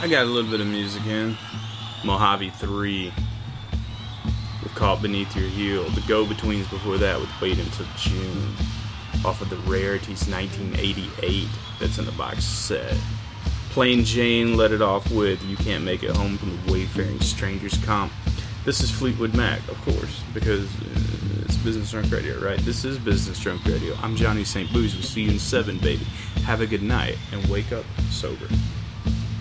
I got a little bit of music in. Mojave 3 with Caught Beneath Your Heel. The go-betweens before that would Wait Until June off of the Rarities 1988 that's in the box set. Plain Jane led it off with You Can't Make It Home from the Wayfaring Strangers comp. This is Fleetwood Mac, of course, because it's Business Drunk Radio, right? This is Business Drunk Radio. I'm Johnny St. Booze. We'll see you in 7, baby. Have a good night and wake up sober.